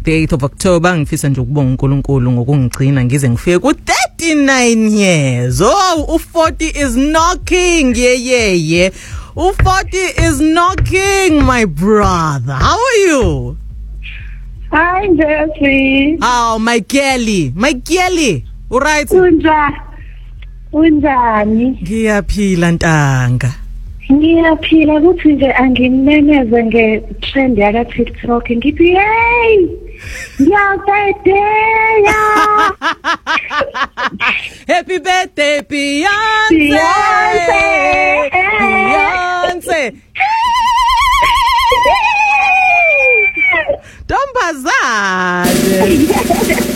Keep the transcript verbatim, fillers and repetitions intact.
thirty-eighth of October. Ngifisa nje ukubonga uNkulunkulu ngokungigcina ngize ngifike ku thirty-nine years. Oh, u forty is knocking. Yeah, yeah, yeah. U forty is knocking, my brother. How are you? Hi, Jeffrey. Oh, my Kelly. My Kelly. All right. Unja. Unjani? Ngiyaphila ntanga. Ngiyaphila ukuthi nje angimemeze nge-trend yaka TikTok ngithi hey ngiyabhedeya. Happy birthday Beyonce. Beyonce. Beyonce. Ntombazane.